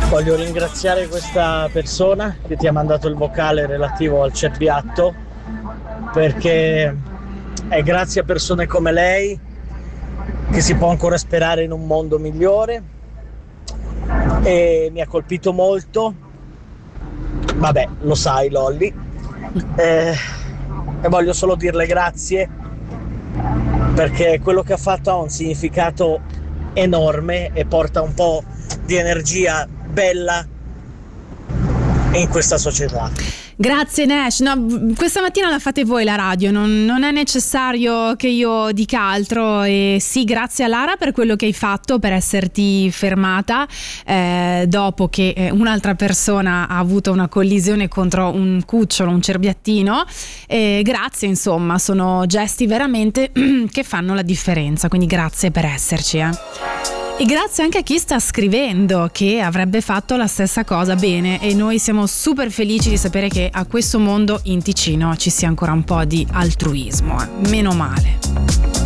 Voglio ringraziare questa persona che ti ha mandato il vocale relativo al cerbiatto, perché è grazie a persone come lei che si può ancora sperare in un mondo migliore, e mi ha colpito molto. Vabbè, lo sai, Lolli. E voglio solo dirle grazie, perché quello che ha fatto ha un significato enorme e porta un po' di energia bella in questa società. Grazie Nash, no, questa mattina la fate voi la radio, non è necessario che io dica altro. E sì, grazie a Lara per quello che hai fatto, per esserti fermata dopo che un'altra persona ha avuto una collisione contro un cucciolo, un cerbiattino. Grazie, insomma, sono gesti veramente che fanno la differenza, quindi grazie per esserci. E grazie anche a chi sta scrivendo, che avrebbe fatto la stessa cosa. Bene, e noi siamo super felici di sapere che a questo mondo in Ticino ci sia ancora un po' di altruismo. Meno male.